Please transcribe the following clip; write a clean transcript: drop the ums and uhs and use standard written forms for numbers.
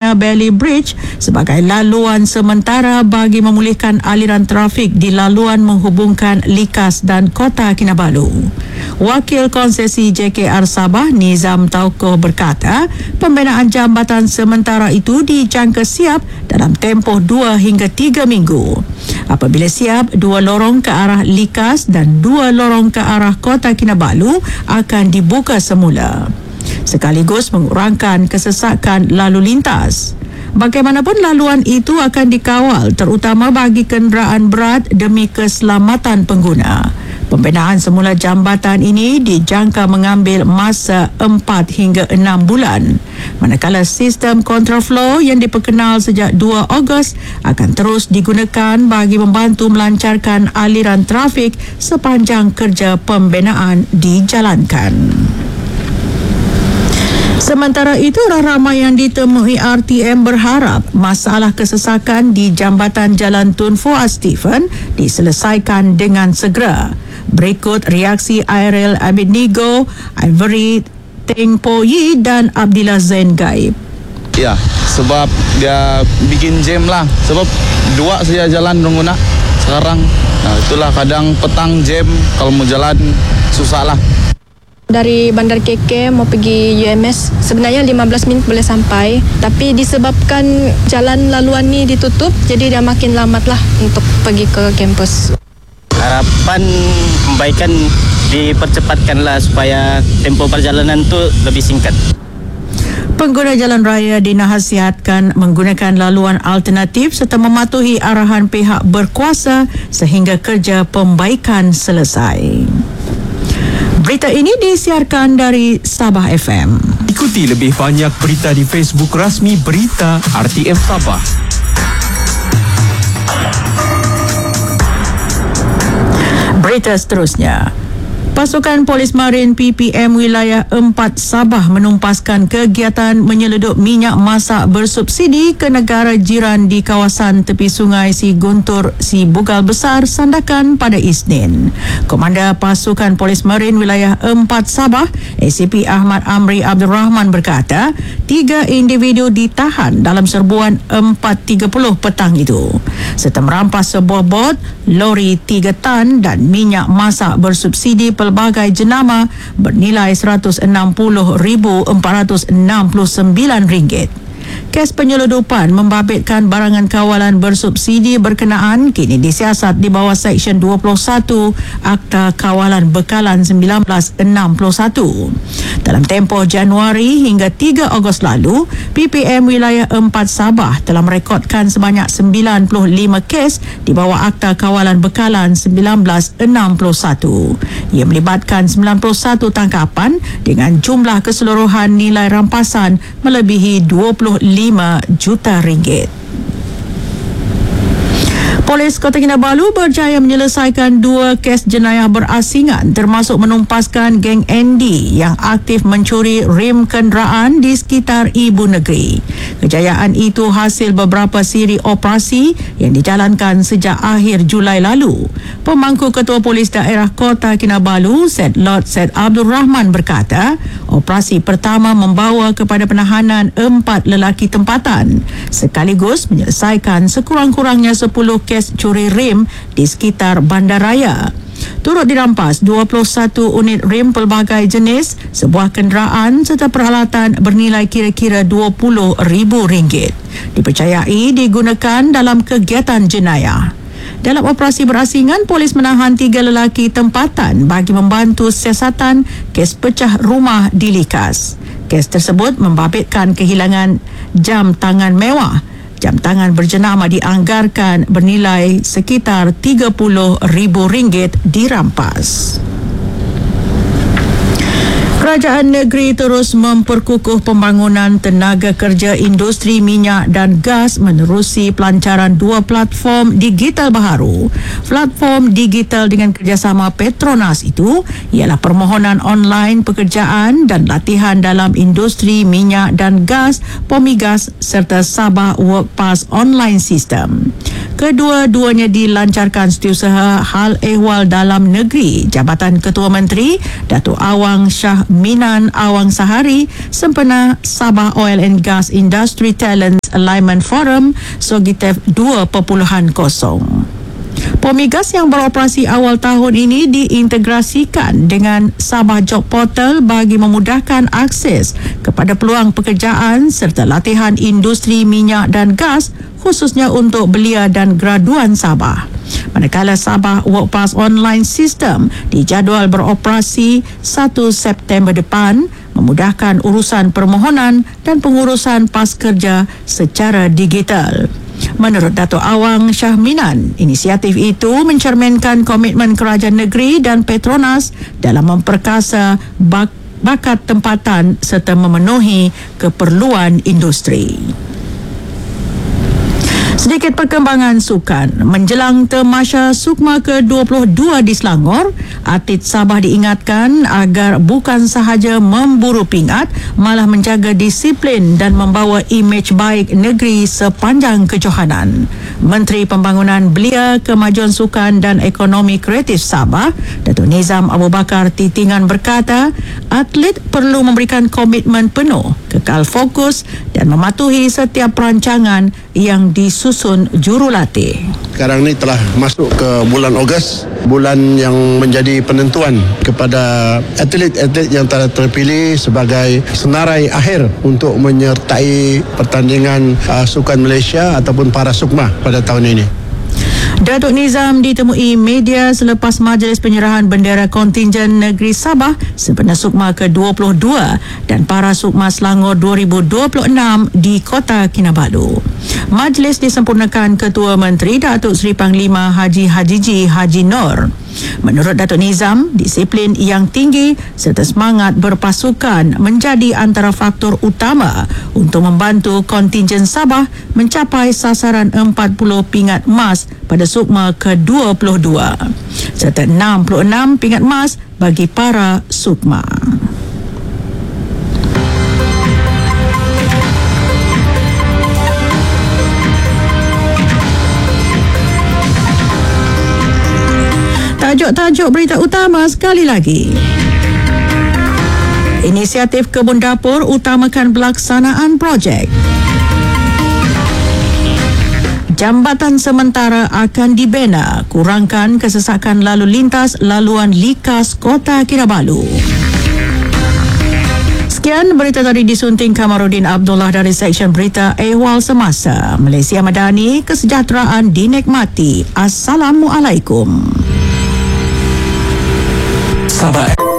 China Valley Bridge sebagai laluan sementara bagi memulihkan aliran trafik di laluan menghubungkan Likas dan Kota Kinabalu. Wakil Konsesi JKR Sabah Nizam Taukoh berkata, pembinaan jambatan sementara itu dijangka siap dalam tempoh 2 hingga 3 minggu. Apabila siap, 2 lorong ke arah Likas dan 2 lorong ke arah Kota Kinabalu akan dibuka semula, sekaligus mengurangkan kesesakan lalu lintas. Bagaimanapun laluan itu akan dikawal terutama bagi kenderaan berat demi keselamatan pengguna. Pembinaan semula jambatan ini dijangka mengambil masa 4 hingga 6 bulan, manakala sistem kontraflow yang diperkenal sejak 2 Ogos akan terus digunakan bagi membantu melancarkan aliran trafik sepanjang kerja pembinaan dijalankan. Sementara itu, ramai yang ditemui RTM berharap masalah kesesakan di jambatan Jalan Tun Fuad Stephen diselesaikan dengan segera. Berikut reaksi Airil Abednego, Ivory Teng Po Yi dan Abdillah Zain Gaib. Ya, sebab dia bikin jam lah. Sebab 2 saja jalan guna sekarang. Nah, itulah kadang petang jam, kalau mau jalan susah lah. Dari Bandar KK mau pergi UMS sebenarnya 15 minit boleh sampai, tapi disebabkan jalan laluan ni ditutup, jadi dia makin lambat lah untuk pergi ke kampus. Harapan perbaikan dipercepatkanlah supaya tempoh perjalanan tu lebih singkat. Pengguna jalan raya dinasihatkan menggunakan laluan alternatif serta mematuhi arahan pihak berkuasa sehingga kerja pembaikan selesai. Berita ini disiarkan dari Sabah FM. Ikuti lebih banyak berita di Facebook rasmi Berita RTM Sabah. Berita seterusnya. Pasukan Polis Marin PPM Wilayah 4 Sabah menumpaskan kegiatan menyeludup minyak masak bersubsidi ke negara jiran di kawasan tepi sungai Si Guntur, Si Bugal Besar, Sandakan pada Isnin. Komander Pasukan Polis Marin Wilayah 4 Sabah, ACP Ahmad Amri Abdul Rahman berkata, 3 individu ditahan dalam serbuan 4.30 petang itu, serta merampas sebuah bot, lori 3 tan dan minyak masak bersubsidi pelbagai jenama bernilai RM160,469. Kes penyeludupan membabitkan barangan kawalan bersubsidi berkenaan kini disiasat di bawah Seksyen 21 Akta Kawalan Bekalan 1961. Dalam tempoh Januari hingga 3 Ogos lalu, PPM Wilayah 4 Sabah telah merekodkan sebanyak 95 kes di bawah Akta Kawalan Bekalan 1961. Ia melibatkan 91 tangkapan dengan jumlah keseluruhan nilai rampasan melebihi 25 juta ringgit. Polis Kota Kinabalu berjaya menyelesaikan 2 kes jenayah berasingan termasuk menumpaskan geng Andy yang aktif mencuri rim kenderaan di sekitar ibu negeri. Kejayaan itu hasil beberapa siri operasi yang dijalankan sejak akhir Julai lalu. Pemangku Ketua Polis Daerah Kota Kinabalu, Set Lord Set Abdul Rahman berkata, operasi pertama membawa kepada penahanan 4 lelaki tempatan sekaligus menyelesaikan sekurang-kurangnya 10 kes curi rim di sekitar bandaraya. Turut dirampas 21 unit rim pelbagai jenis, sebuah kenderaan serta peralatan bernilai kira-kira RM20,000. Dipercayai digunakan dalam kegiatan jenayah. Dalam operasi berasingan, polis menahan 3 lelaki tempatan bagi membantu siasatan kes pecah rumah di Likas. Kes tersebut membabitkan kehilangan jam tangan mewah. Jam tangan berjenama dianggarkan bernilai sekitar RM30,000 dirampas. Kerajaan negeri terus memperkukuh pembangunan tenaga kerja industri minyak dan gas menerusi pelancaran 2 platform digital baharu. Platform digital dengan kerjasama Petronas itu ialah permohonan online pekerjaan dan latihan dalam industri minyak dan gas, Pomigas serta Sabah Work Pass Online System. Kedua-duanya dilancarkan Setiausaha Hal Ehwal Dalam Negeri Jabatan Ketua Menteri Datuk Awang Shah Minan Awang Sahari sempena Sabah Oil and Gas Industry Talents Alignment Forum Sogitef 2.0. Pomigas yang beroperasi awal tahun ini diintegrasikan dengan Sabah Job Portal bagi memudahkan akses kepada peluang pekerjaan serta latihan industri minyak dan gas khususnya untuk belia dan graduan Sabah. Manakala Sabah Workpass Online System dijadual beroperasi 1 September depan memudahkan urusan permohonan dan pengurusan pas kerja secara digital. Menurut Datuk Awang Shah Minan, inisiatif itu mencerminkan komitmen kerajaan negeri dan Petronas dalam memperkasa bakat tempatan serta memenuhi keperluan industri. Sedikit perkembangan sukan. Menjelang Tamasya Sukma ke-22 di Selangor, atlet Sabah diingatkan agar bukan sahaja memburu pingat, malah menjaga disiplin dan membawa imej baik negeri sepanjang kejohanan. Menteri Pembangunan Belia, Kemajuan Sukan dan Ekonomi Kreatif Sabah, Datuk Nizam Abu Bakar Titingan berkata, atlet perlu memberikan komitmen penuh, kekal fokus dan mematuhi setiap perancangan yang disusun jurulatih. Sekarang ni telah masuk ke bulan Ogos, bulan yang menjadi penentuan kepada atlet-atlet yang telah terpilih sebagai senarai akhir untuk menyertai pertandingan Sukan Malaysia ataupun para Sukma pada tahun ini. Datuk Nizam ditemui media selepas majlis penyerahan bendera kontingen negeri Sabah sempena Sukma ke-22 dan Para Sukma Selangor 2026 di Kota Kinabalu. Majlis disempurnakan Ketua Menteri Datuk Seri Panglima Haji Hajiji Haji Nur. Menurut Datuk Nizam, disiplin yang tinggi serta semangat berpasukan menjadi antara faktor utama untuk membantu kontingen Sabah mencapai sasaran 40 pingat emas pada Sukma ke-22 serta 66 pingat emas bagi para Sukma. Tajuk-tajuk berita utama sekali lagi. Inisiatif Kebun Dapur utamakan pelaksanaan projek. Jambatan sementara akan dibina, kurangkan kesesakan lalu lintas laluan likas Kota Kinabalu. Sekian berita tadi disunting Kamarudin Abdullah dari Seksyen Berita Ehwal Semasa. Malaysia Madani, kesejahteraan dinikmati. Assalamualaikum. Sabah